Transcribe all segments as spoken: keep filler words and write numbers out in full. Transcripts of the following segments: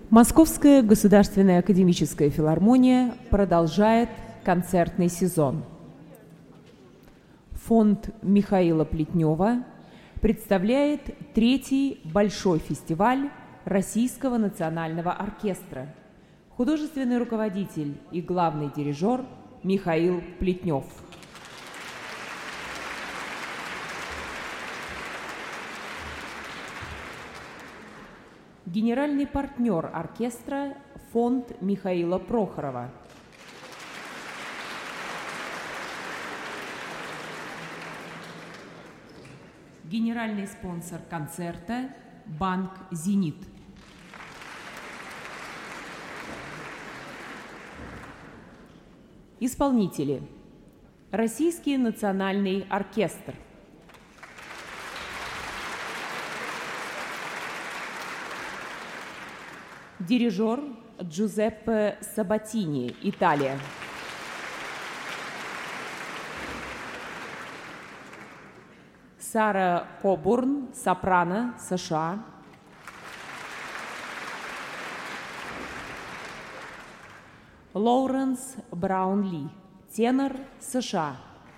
Московская государственная академическая филармония продолжает концертный сезон. Фонд Михаила Плетнева представляет третий большой фестиваль Российского национального оркестра. Художественный руководитель и главный дирижер Михаил Плетнев. Генеральный партнер оркестра – фонд Михаила Прохорова. Генеральный спонсор концерта – банк «Зенит». Исполнители. Российский национальный оркестр. Дирижер Джузеппе Сабатини, Италия. Сара Кобурн, сопрано, США. Лоуренс Браунли, тенор, США.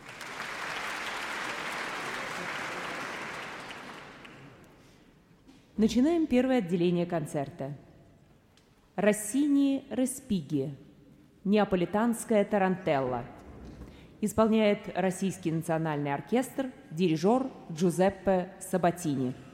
Начинаем первое отделение концерта. Россини Респиги, неаполитанская тарантелла. Исполняет Российский национальный оркестр, дирижер Джузеппе Сабатини.